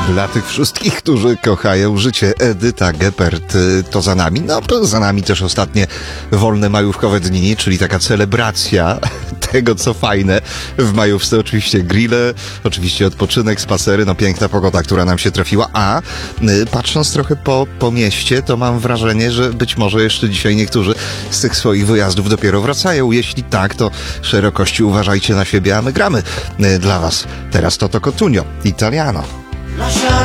Dla tych wszystkich, którzy kochają życie, Edyta Geppert, to za nami. No, to za nami też ostatnie wolne majówkowe dni, czyli taka celebracja tego, co fajne. W majówce oczywiście grille, oczywiście odpoczynek, spacery, no piękna pogoda, która nam się trafiła. A patrząc trochę po mieście, to mam wrażenie, że być może jeszcze dzisiaj niektórzy z tych swoich wyjazdów dopiero wracają. Jeśli tak, to szerokości uważajcie na siebie, a my gramy dla was. Teraz Toto Cutugno, Italiano.